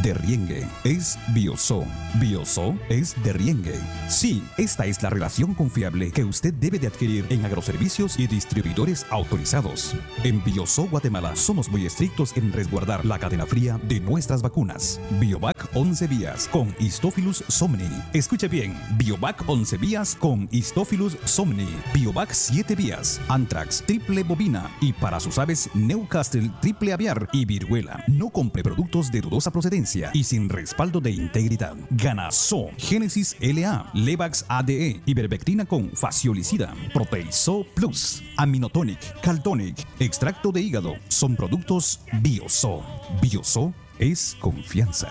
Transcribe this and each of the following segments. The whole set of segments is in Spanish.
derriengue, es Bioso. Bioso es derriengue. Sí, esta es la relación confiable que usted debe de adquirir en agroservicios y distribuidores autorizados. En Bioso Guatemala somos muy estrictos en resguardar la cadena fría de nuestras vacunas. Biovac 11 vías con Histophilus somni. Escuche bien, Biovac 11 vías con Histophilus somni. Biovac 7 vías, Anthrax, triple bovina y para sus aves Newcastle, triple aviar y viruela. No compre productos de dudosa procedencia y sin respaldo de integridad. Ganaso, Génesis LA, Levax ADE, ivermectina con faciolicida, Proteiso Plus, Aminotonic, Caltonic, extracto de hígado. Son productos Bioso. Bioso es confianza.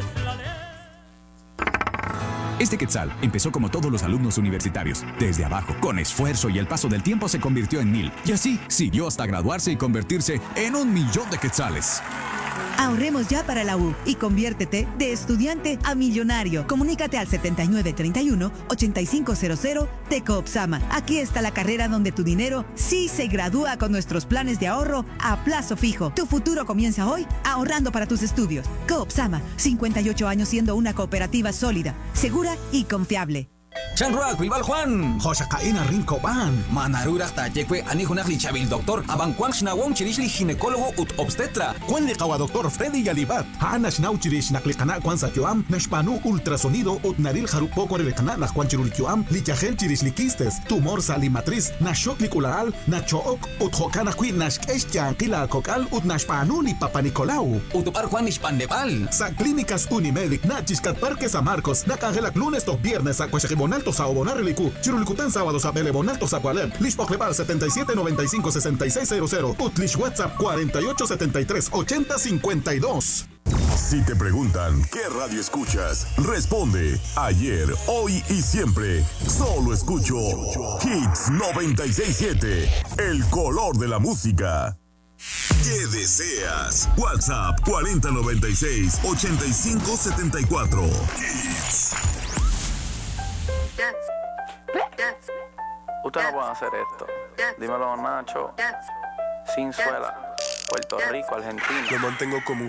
Este Quetzal empezó como todos los alumnos universitarios, desde abajo, con esfuerzo, y el paso del tiempo se convirtió en 1000. Y así siguió hasta graduarse y convertirse en 1.000.000 de quetzales. Ahorremos ya para la U y conviértete de estudiante a millonario. Comunícate al 7931-8500 de Coopsama. Aquí está la carrera donde tu dinero sí se gradúa con nuestros planes de ahorro a plazo fijo. Tu futuro comienza hoy ahorrando para tus estudios. Coopsama, 58 años siendo una cooperativa sólida, segura y confiable. Chanrua, Cuilbal Juan. Joshakaina Rincoban. Manarura Tayekwe, Anijunaj Lichabil Doctor, Abanquan Shnawon Chirishli Ginecólogo ut Obstetra. Juan Licawa Doctor Freddy Yalibat. Hanash Nauchirish Naklikana Juan Sachoam, Nashpanu Ultrasonido ut Naril Jarupoco Recana, la Juan Chirulchuam, Lichagel Chirishlikistes, Tumor Salimatriz, Nashoklikulaal, Nachook ut Jokana Qui Nashkeshcha, Kila Cocal ut Nashpanu ni Papa Nicolau. Utupar Juan Nishpandeval. Sa Clínicas Unimedic, Nachiscat Parque San Marcos, Nakangela lunes to viernes a Bonalto Sao Bonarelicu, Chirulcután sábados a Bele Bonalto Zagualep, Lishpocleval 7795-6600, Utlish WhatsApp 4873-8052. Si te preguntan qué radio escuchas, responde ayer, hoy y siempre. Solo escucho Hits 967, el color de la música. ¿Qué deseas? WhatsApp 4096-8574. Hits. Ustedes no pueden hacer esto. Dímelo, Nacho. Sin suela. Puerto Rico, Argentina. Lo mantengo como un